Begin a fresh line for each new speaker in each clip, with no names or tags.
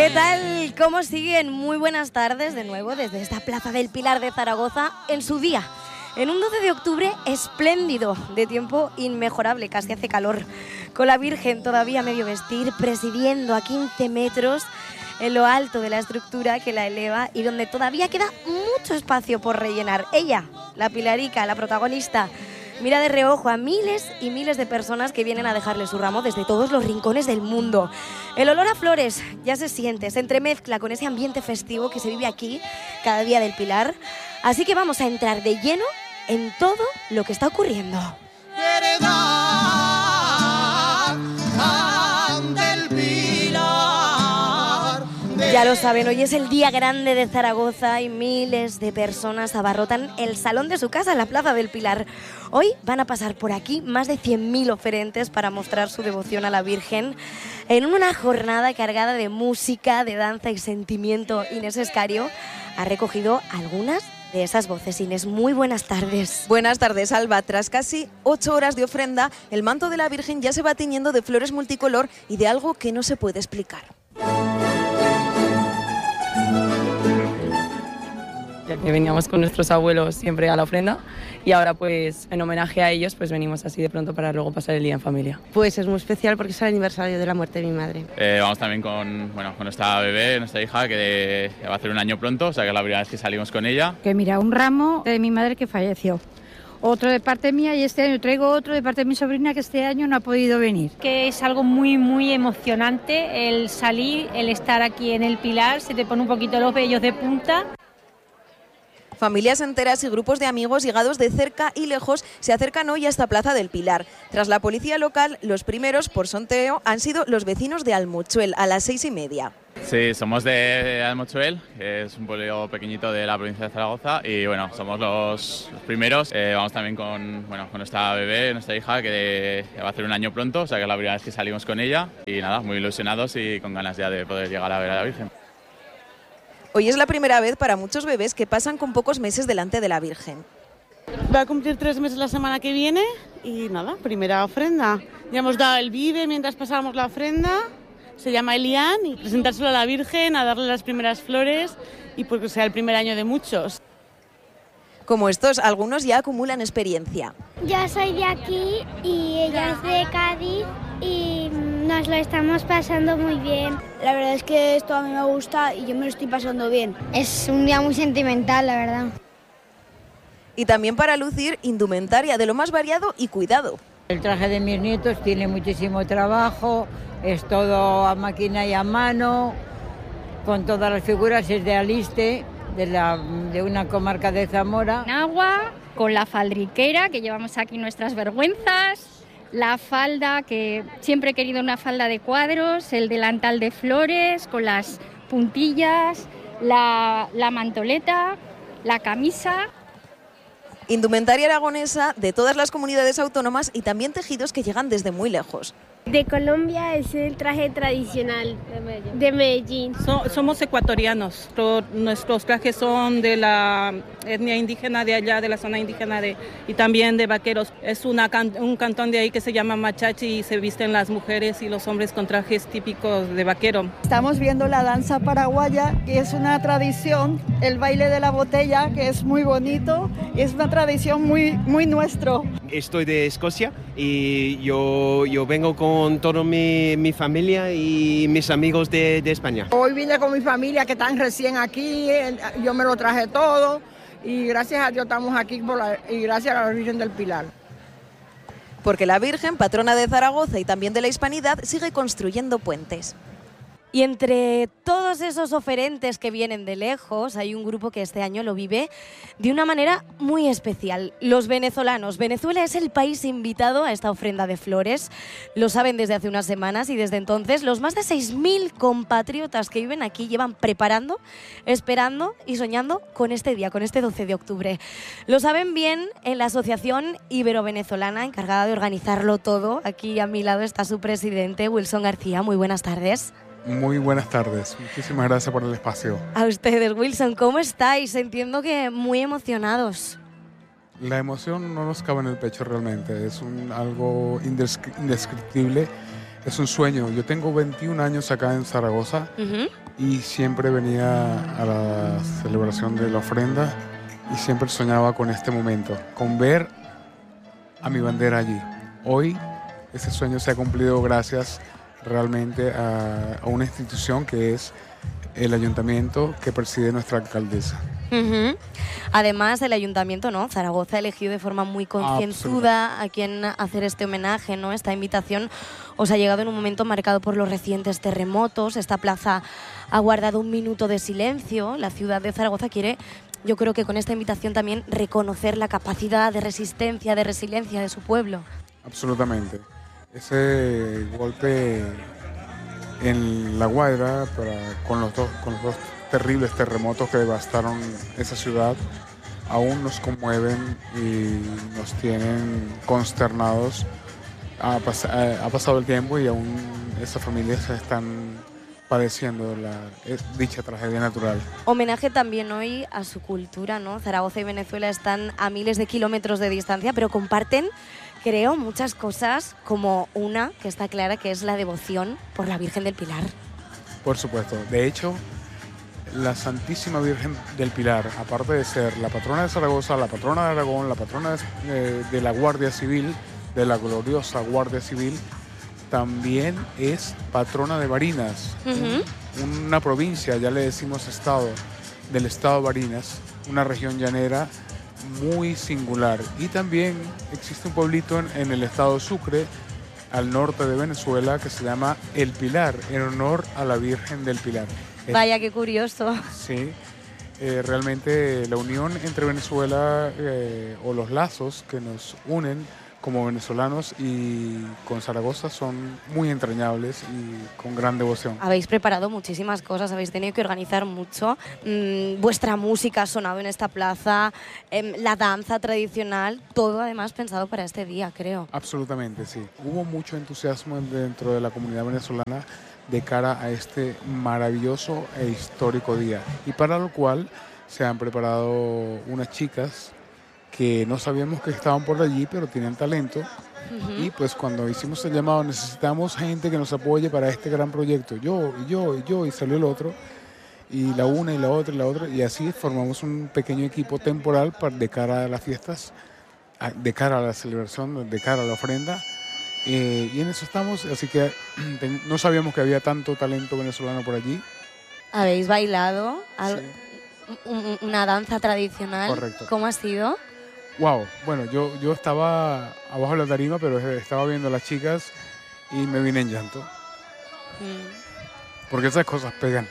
¿Qué tal? ¿Cómo siguen? Muy buenas tardes de nuevo desde esta Plaza del Pilar de Zaragoza en su día. En un 12 de octubre espléndido, de tiempo inmejorable, casi hace calor, con la Virgen todavía a medio vestir, presidiendo a 15 metros en lo alto de la estructura que la eleva y donde todavía queda mucho espacio por rellenar. Ella, la Pilarica, la protagonista, mira de reojo a miles y miles de personas que vienen a dejarle su ramo desde todos los rincones del mundo. El olor a flores ya se siente, se entremezcla con ese ambiente festivo que se vive aquí cada día del Pilar. Así que vamos a entrar de lleno en todo lo que está ocurriendo. Ya lo saben, hoy es el día grande de Zaragoza y miles de personas abarrotan el salón de su casa, la Plaza del Pilar. Hoy van a pasar por aquí más de 100.000 oferentes para mostrar su devoción a la Virgen en una jornada cargada de música, de danza y sentimiento. Inés Escario ha recogido algunas de esas voces. Inés, muy buenas tardes.
Buenas tardes, Alba. Tras casi 8 horas de ofrenda, el manto de la Virgen ya se va tiñendo de flores multicolor y de algo que no se puede explicar.
Que veníamos con nuestros abuelos siempre a la ofrenda y ahora pues en homenaje a ellos pues venimos así de pronto para luego pasar el día en familia.
Pues es muy especial porque es el aniversario de la muerte de mi madre.
Vamos también con nuestra bebé, nuestra hija, que va a hacer un año pronto, o sea que es la primera vez que salimos con ella.
Que mira, un ramo de mi madre que falleció, otro de parte mía y este año traigo otro de parte de mi sobrina que este año no ha podido venir.
Que es algo muy muy emocionante el salir, el estar aquí en el Pilar, se te pone un poquito los vellos de punta.
Familias enteras y grupos de amigos llegados de cerca y lejos se acercan hoy a esta Plaza del Pilar. Tras la policía local, los primeros por sorteo han sido los vecinos de Almuchuel a las 6:30.
Sí, somos de Almuchuel, que es un pueblo pequeñito de la provincia de Zaragoza y bueno, somos los primeros. Vamos también con nuestra bebé, nuestra hija, que va a hacer un año pronto, o sea que es la primera vez que salimos con ella y nada, muy ilusionados y con ganas ya de poder llegar a ver a la Virgen.
Hoy es la primera vez para muchos bebés que pasan con pocos meses delante de la Virgen.
Va a cumplir 3 meses la semana que viene y nada, primera ofrenda. Ya hemos dado el vive mientras pasábamos la ofrenda, se llama Elian, y presentárselo a la Virgen, a darle las primeras flores y porque sea el primer año de muchos.
Como estos, algunos ya acumulan experiencia.
Yo soy de aquí y ella es de Cádiz y nos lo estamos pasando muy bien.
La verdad es que esto a mí me gusta y yo me lo estoy pasando bien.
Es un día muy sentimental, la verdad.
Y también para lucir indumentaria de lo más variado y cuidado.
El traje de mis nietos tiene muchísimo trabajo, es todo a máquina y a mano, con todas las figuras, es de Aliste, de una comarca de Zamora.
Agua, con la faldriquera, que llevamos aquí nuestras vergüenzas, la falda, que siempre he querido una falda de cuadros, el delantal de flores, con las puntillas, la mantoleta, la camisa.
Indumentaria aragonesa de todas las comunidades autónomas y también tejidos que llegan desde muy lejos.
De Colombia es el traje tradicional de Medellín.
Somos ecuatorianos, nuestros trajes son de la etnia indígena de allá, de la zona indígena y también de vaqueros. Es un cantón de ahí que se llama Machachi y se visten las mujeres y los hombres con trajes típicos de vaquero.
Estamos viendo la danza paraguaya, que es una tradición, el baile de la botella, que es muy bonito, es una tradición muy, muy nuestro.
Estoy de Escocia y yo vengo con toda mi familia y mis amigos de España.
Hoy vine con mi familia que están recién aquí, yo me lo traje todo y gracias a Dios estamos aquí y gracias a la Virgen del Pilar.
Porque la Virgen, patrona de Zaragoza y también de la hispanidad, sigue construyendo puentes.
Y entre todos esos oferentes que vienen de lejos, hay un grupo que este año lo vive de una manera muy especial. Los venezolanos. Venezuela es el país invitado a esta ofrenda de flores. Lo saben desde hace unas semanas y desde entonces los más de 6.000 compatriotas que viven aquí llevan preparando, esperando y soñando con este día, con este 12 de octubre. Lo saben bien en la Asociación Ibero-Venezolana, encargada de organizarlo todo. Aquí a mi lado está su presidente, Wilson García. Muy buenas tardes.
Muy buenas tardes, muchísimas gracias por el espacio.
A ustedes, Wilson, ¿cómo estáis? Entiendo que muy emocionados.
La emoción no nos cabe en el pecho realmente, es algo indescriptible, es un sueño. Yo tengo 21 años acá en Zaragoza y siempre venía a la celebración de la ofrenda y siempre soñaba con este momento, con ver a mi bandera allí. Hoy ese sueño se ha cumplido gracias realmente a una institución que es el ayuntamiento que preside nuestra alcaldesa.
Además, el ayuntamiento, ¿no? Zaragoza ha elegido de forma muy concienzuda a quien hacer este homenaje, ¿no? Esta invitación os ha llegado en un momento marcado por los recientes terremotos. Esta plaza ha guardado un minuto de silencio. La ciudad de Zaragoza quiere, yo creo que con esta invitación también, reconocer la capacidad de resistencia, de resiliencia de su pueblo.
Absolutamente. Ese golpe en La Guaira, con los dos terribles terremotos que devastaron esa ciudad, aún nos conmueven y nos tienen consternados. Ha pasado el tiempo y aún esas familias están padeciendo dicha tragedia natural.
Homenaje también hoy a su cultura, ¿no? Zaragoza y Venezuela están a miles de kilómetros de distancia, pero comparten, creo, muchas cosas, como una que está clara, que es la devoción por la Virgen del Pilar.
Por supuesto. De hecho, la Santísima Virgen del Pilar, aparte de ser la patrona de Zaragoza, la patrona de Aragón, la patrona de la Guardia Civil, de la gloriosa Guardia Civil, también es patrona de Barinas, una provincia, ya le decimos estado, del estado de Barinas, una región llanera muy singular. Y también existe un pueblito en el estado de Sucre, al norte de Venezuela, que se llama El Pilar, en honor a la Virgen del Pilar.
Vaya, qué curioso.
Sí, realmente la unión entre Venezuela o los lazos que nos unen como venezolanos y con Zaragoza son muy entrañables y con gran devoción.
Habéis preparado muchísimas cosas, habéis tenido que organizar mucho. Vuestra música ha sonado en esta plaza, la danza tradicional, todo además pensado para este día, creo.
Absolutamente, sí. Hubo mucho entusiasmo dentro de la comunidad venezolana de cara a este maravilloso e histórico día, y para lo cual se han preparado unas chicas que no sabíamos que estaban por allí, pero tienen talento. Y pues cuando hicimos el llamado, necesitamos gente que nos apoye para este gran proyecto, y salió el otro, y la una y la otra, y así formamos un pequeño equipo temporal de cara a las fiestas, de cara a la celebración, de cara a la ofrenda. Y en eso estamos, así que no sabíamos que había tanto talento venezolano por allí.
¿Habéis bailado una danza tradicional?
Correcto.
¿Cómo ha sido?
Wow, bueno, yo estaba abajo de la tarima, pero estaba viendo a las chicas y me vine en llanto. Porque esas cosas pegan.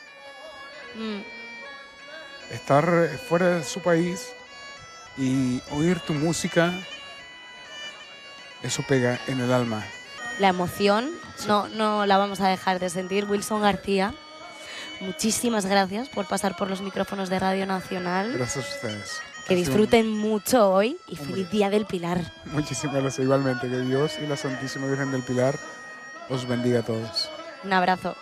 Estar fuera de su país y oír tu música, eso pega en el alma.
La emoción,
sí.
no la vamos a dejar de sentir. Wilson García, muchísimas gracias por pasar por los micrófonos de Radio Nacional.
Gracias a ustedes.
Que disfruten mucho hoy y feliz Día del Pilar.
Muchísimas gracias, igualmente. Que Dios y la Santísima Virgen del Pilar os bendiga a todos.
Un abrazo.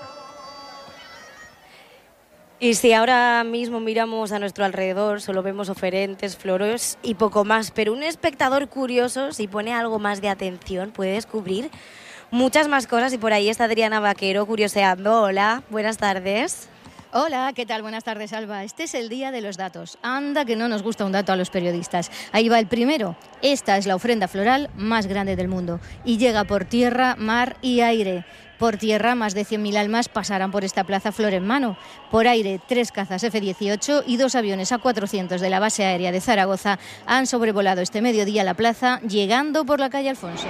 Y si ahora mismo miramos a nuestro alrededor, solo vemos oferentes, flores y poco más, pero un espectador curioso, si pone algo más de atención, puede descubrir muchas más cosas. Y por ahí está Adriana Vaquero curioseando. Hola, buenas tardes.
Hola, ¿qué tal? Buenas tardes, Alba. Este es el día de los datos. Anda que no nos gusta un dato a los periodistas. Ahí va el primero. Esta es la ofrenda floral más grande del mundo y llega por tierra, mar y aire. Por tierra, más de 100.000 almas pasarán por esta plaza flor en mano. Por aire, 3 cazas F-18 y 2 aviones A400 de la base aérea de Zaragoza han sobrevolado este mediodía la plaza, llegando por la calle Alfonso.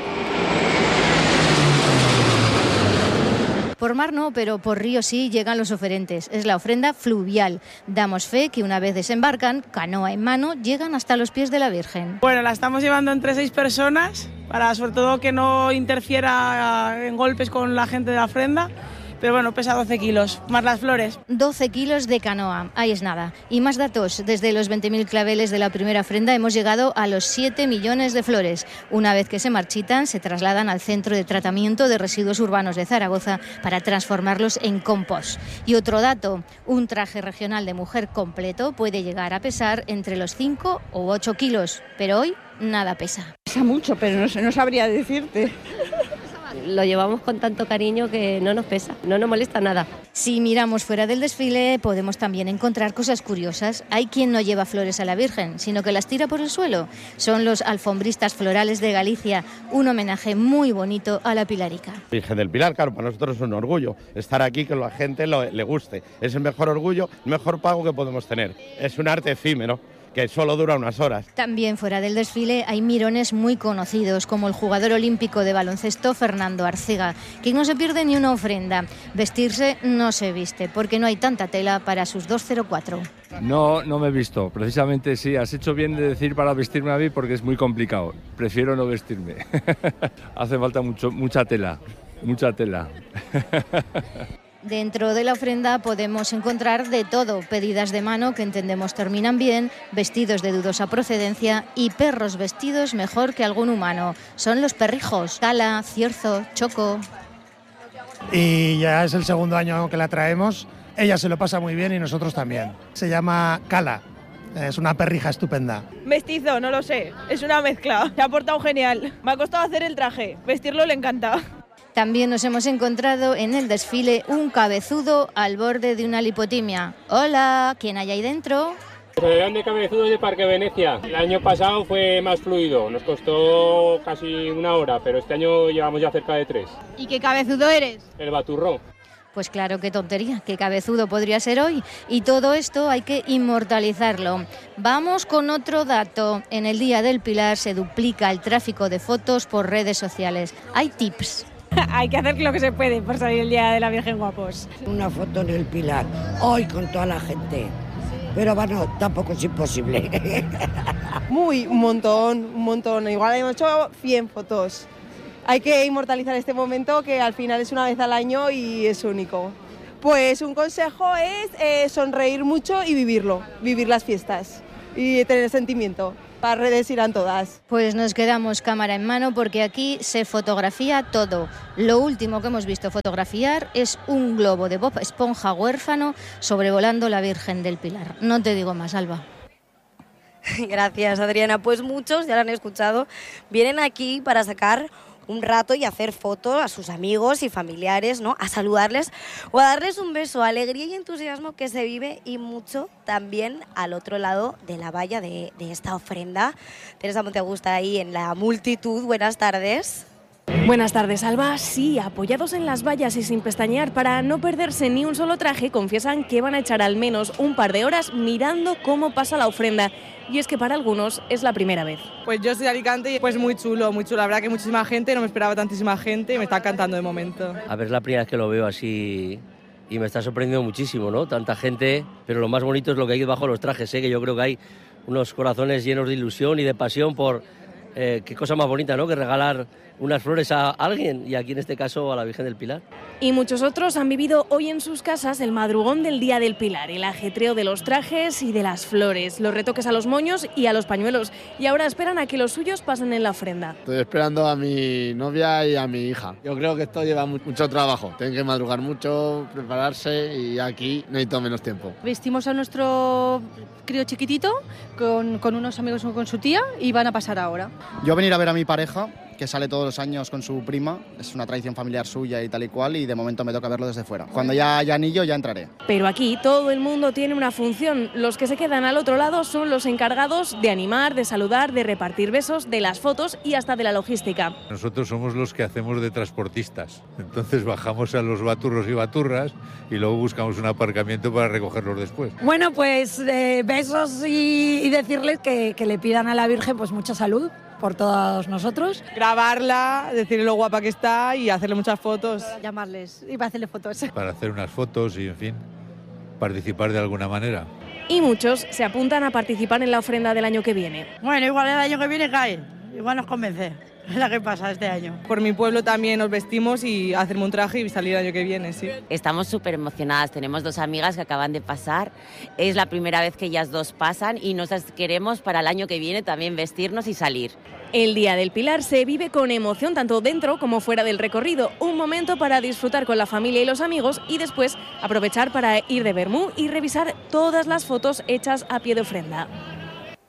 Por mar no, pero por río sí llegan los oferentes. Es la ofrenda fluvial. Damos fe que una vez desembarcan, canoa en mano, llegan hasta los pies de la Virgen.
Bueno, la estamos llevando entre 6 personas, para sobre todo que no interfiera en golpes con la gente de la ofrenda. Pero bueno, pesa 12 kilos, más las flores.
12 kilos de canoa, ahí es nada. Y más datos, desde los 20.000 claveles de la primera ofrenda hemos llegado a los 7 millones de flores. Una vez que se marchitan, se trasladan al Centro de Tratamiento de Residuos Urbanos de Zaragoza para transformarlos en compost. Y otro dato, un traje regional de mujer completo puede llegar a pesar entre los 5 o 8 kilos, pero hoy nada pesa.
Pesa mucho, pero no sabría decirte.
Lo llevamos con tanto cariño que no nos pesa, no nos molesta nada.
Si miramos fuera del desfile, podemos también encontrar cosas curiosas. Hay quien no lleva flores a la Virgen, sino que las tira por el suelo. Son los alfombristas florales de Galicia, un homenaje muy bonito a la Pilarica.
Virgen del Pilar, claro, para nosotros es un orgullo estar aquí, que la gente le guste. Es el mejor orgullo, el mejor pago que podemos tener. Es un arte efímero que solo dura unas horas.
También fuera del desfile hay mirones muy conocidos, como el jugador olímpico de baloncesto Fernando Arcega, que no se pierde ni una ofrenda. Vestirse no se viste, porque no hay tanta tela para sus 204.
No me he visto. Precisamente sí, has hecho bien de decir para vestirme a mí, porque es muy complicado. Prefiero no vestirme. Hace falta mucha tela.
Dentro de la ofrenda podemos encontrar de todo, pedidas de mano que entendemos terminan bien, vestidos de dudosa procedencia y perros vestidos mejor que algún humano. Son los perrijos, Cala, Cierzo, Choco.
Y ya es el segundo año que la traemos, ella se lo pasa muy bien y nosotros también. Se llama Cala, es una perrija estupenda.
Mestizo, no lo sé, es una mezcla, se ha portado genial, me ha costado hacer el traje, vestirlo le encanta.
También nos hemos encontrado en el desfile un cabezudo al borde de una lipotimia. Hola, ¿quién hay ahí dentro?
Eran de cabezudos de Parque Venecia. El año pasado fue más fluido, nos costó casi una hora, pero este año llevamos ya cerca de 3.
¿Y qué cabezudo eres?
El baturro.
Pues claro, qué tontería, qué cabezudo podría ser hoy. Y todo esto hay que inmortalizarlo. Vamos con otro dato. En el Día del Pilar se duplica el tráfico de fotos por redes sociales. Hay tips.
Hay que hacer lo que se puede por salir el Día de la Virgen guapos.
Una foto en el Pilar, hoy con toda la gente, pero bueno, tampoco es imposible.
Un montón. Igual hemos hecho 100 fotos. Hay que inmortalizar este momento que al final es una vez al año y es único. Pues un consejo es sonreír mucho y vivirlo, vivir las fiestas y tener sentimiento. Las redes irán todas.
Pues nos quedamos cámara en mano porque aquí se fotografía todo. Lo último que hemos visto fotografiar es un globo de Bob Esponja huérfano sobrevolando la Virgen del Pilar. No te digo más, Alba.
Gracias, Adriana. Pues muchos, ya lo han escuchado, vienen aquí para sacar un rato y hacer fotos a sus amigos y familiares, ¿no? A saludarles o a darles un beso, alegría y entusiasmo que se vive y mucho también al otro lado de la valla de esta ofrenda. Teresa Monteagusta ahí en la multitud. Buenas tardes.
Buenas tardes, Alba. Sí, apoyados en las vallas y sin pestañear para no perderse ni un solo traje, confiesan que van a echar al menos un par de horas mirando cómo pasa la ofrenda. Y es que para algunos es la primera vez.
Pues yo soy de Alicante y pues muy chulo. La verdad que muchísima gente, no me esperaba tantísima gente y me está encantando de momento.
A ver, es la primera vez que lo veo así y me está sorprendiendo muchísimo, ¿no? Tanta gente, pero lo más bonito es lo que hay bajo los trajes, ¿eh? Que yo creo que hay unos corazones llenos de ilusión y de pasión por qué cosa más bonita, ¿no? Que regalar unas flores a alguien y aquí en este caso a la Virgen del Pilar.
Y muchos otros han vivido hoy en sus casas el madrugón del Día del Pilar, el ajetreo de los trajes y de las flores, los retoques a los moños y a los pañuelos. Y ahora esperan a que los suyos pasen en la ofrenda.
Estoy esperando a mi novia y a mi hija. Yo creo que esto lleva mucho trabajo. Tienen que madrugar mucho, prepararse y aquí necesito menos tiempo.
Vestimos a nuestro crío chiquitito con unos amigos con su tía y van a pasar ahora.
Yo venir a ver a mi pareja, que sale todos los años con su prima, es una tradición familiar suya y tal y cual, y de momento me toca verlo desde fuera. Cuando ya haya anillo ya entraré.
Pero aquí todo el mundo tiene una función. Los que se quedan al otro lado son los encargados de animar, de saludar, de repartir besos, de las fotos y hasta de la logística.
Nosotros somos los que hacemos de transportistas. Entonces bajamos a los baturros y baturras y luego buscamos un aparcamiento para recogerlos después.
Bueno, pues besos y decirles que le pidan a la Virgen pues mucha salud por todos nosotros.
Grabarla, decirle lo guapa que está y hacerle muchas fotos.
Llamarles y para hacerle fotos.
Para hacer unas fotos y, en fin, participar de alguna manera.
Y muchos se apuntan a participar en la ofrenda del año que viene.
Bueno, igual el año que viene cae, igual nos convence. Es la que pasa este año.
Por mi pueblo también nos vestimos y hacerme un traje y salir el año que viene, sí.
Estamos súper emocionadas, tenemos 2 amigas que acaban de pasar, es la primera vez que ellas 2 pasan y nos queremos para el año que viene también vestirnos y salir.
El Día del Pilar se vive con emoción tanto dentro como fuera del recorrido, un momento para disfrutar con la familia y los amigos y después aprovechar para ir de vermú y revisar todas las fotos hechas a pie de ofrenda.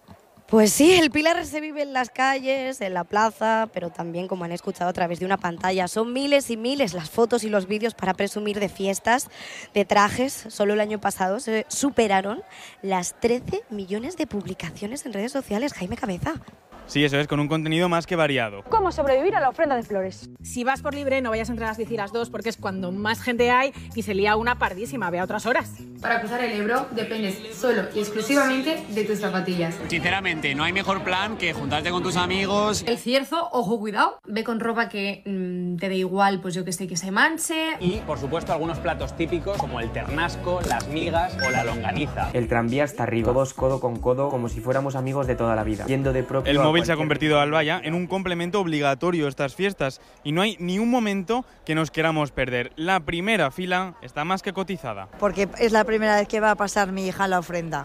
Pues sí, el Pilar se vive en las calles, en la plaza, pero también, como han escuchado, a través de una pantalla. Son miles y miles las fotos y los vídeos para presumir de fiestas, de trajes. Solo el año pasado se superaron las 13 millones de publicaciones en redes sociales. Jaime Cabeza.
Sí, eso es, con un contenido más que variado.
¿Cómo sobrevivir a la ofrenda de flores?
Si vas por libre, no vayas entre las 10 y las 2, porque es cuando más gente hay y se lía una pardísima. Ve a otras horas.
Para cruzar el Ebro dependes solo y exclusivamente de tus zapatillas.
Sinceramente, no hay mejor plan que juntarte con tus amigos.
El cierzo, ojo, cuidado. Ve con ropa que te dé igual, pues yo que sé, que se manche.
Y, por supuesto, algunos platos típicos como el ternasco, las migas o la longaniza.
El tranvía está arriba, todos codo con codo, como si fuéramos amigos de toda la vida. Yendo de propio.
El móvil se ha convertido al Albaya en un complemento obligatorio estas fiestas y no hay ni un momento que nos queramos perder. La primera fila está más que cotizada.
Porque es la primera vez que va a pasar mi hija la ofrenda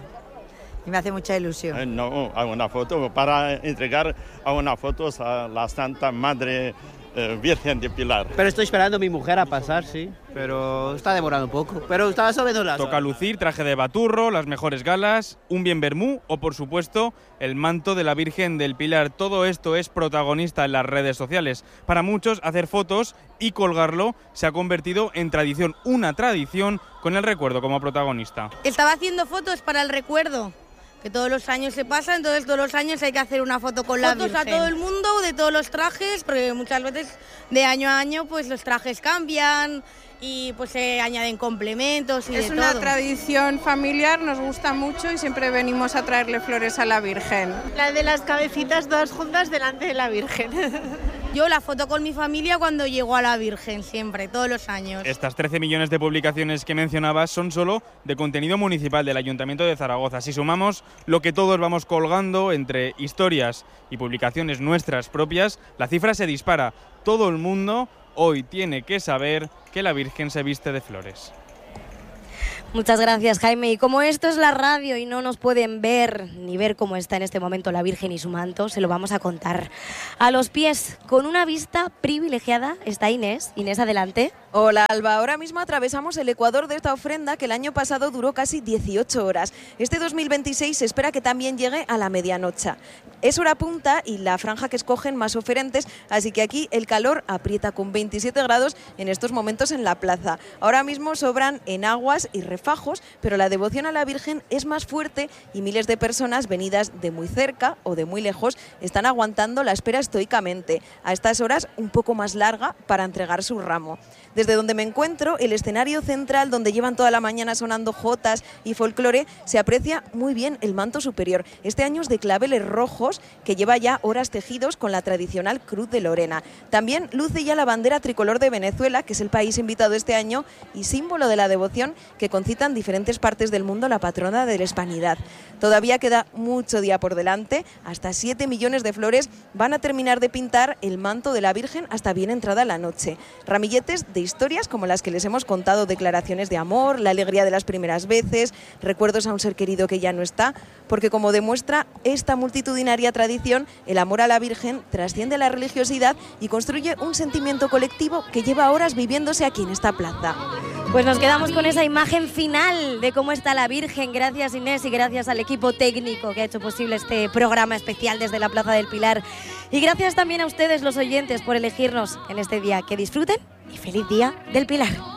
y me hace mucha ilusión.
No, hago una foto para entregar unas fotos a la Santa Madre Virgen de Pilar.
Pero estoy esperando a mi mujer a pasar, sí, pero está demorando un poco. Pero estaba subiendo las...
Toca lucir traje de baturro, las mejores galas, un bien vermú o, por supuesto, el manto de la Virgen del Pilar. Todo esto es protagonista en las redes sociales. Para muchos, hacer fotos y colgarlo se ha convertido en tradición, una tradición con el recuerdo como protagonista.
Estaba haciendo fotos para el recuerdo, que todos los años se pasa, entonces todos los años hay que hacer una foto con la Virgen. Fotos a todo el mundo, de todos los trajes, porque muchas veces de año a año pues los trajes cambian y pues se añaden complementos y de todo.
Es una tradición familiar, nos gusta mucho y siempre venimos a traerle flores a la Virgen.
La de las cabecitas todas juntas delante de la Virgen. Yo la foto con mi familia cuando llego a la Virgen, siempre, todos los años.
Estas 13 millones de publicaciones que mencionabas son solo de contenido municipal del Ayuntamiento de Zaragoza. Si sumamos lo que todos vamos colgando entre historias y publicaciones nuestras propias, la cifra se dispara. Todo el mundo hoy tiene que saber que la Virgen se viste de flores.
Muchas gracias, Jaime. Y como esto es la radio y no nos pueden ver ni ver cómo está en este momento la Virgen y su manto, se lo vamos a contar. A los pies, con una vista privilegiada, está Inés. Inés, adelante.
Hola, Alba. Ahora mismo atravesamos el ecuador de esta ofrenda que el año pasado duró casi 18 horas. Este 2026 se espera que también llegue a la medianoche. Es hora punta y la franja que escogen más oferentes, así que aquí el calor aprieta con 27 grados en estos momentos en la plaza. Ahora mismo sobran enaguas y refajos, pero la devoción a la Virgen es más fuerte y miles de personas venidas de muy cerca o de muy lejos están aguantando la espera estoicamente. A estas horas un poco más larga para entregar su ramo. Desde donde me encuentro, el escenario central donde llevan toda la mañana sonando jotas y folclore, se aprecia muy bien el manto superior. Este año es de claveles rojos que lleva ya horas tejidos con la tradicional Cruz de Lorena. También luce ya la bandera tricolor de Venezuela, que es el país invitado este año y símbolo de la devoción que concitan diferentes partes del mundo la patrona de la hispanidad. Todavía queda mucho día por delante, hasta 7 millones de flores van a terminar de pintar el manto de la Virgen hasta bien entrada la noche. Ramilletes de historias como las que les hemos contado, declaraciones de amor, la alegría de las primeras veces, recuerdos a un ser querido que ya no está, porque como demuestra esta multitudinaria tradición, el amor a la Virgen trasciende la religiosidad y construye un sentimiento colectivo que lleva horas viviéndose aquí en esta plaza.
Pues nos quedamos con esa imagen final de cómo está la Virgen. Gracias, Inés, y gracias al equipo técnico que ha hecho posible este programa especial desde la Plaza del Pilar. Y gracias también a ustedes, los oyentes, por elegirnos en este día. Que disfruten y feliz Día del Pilar.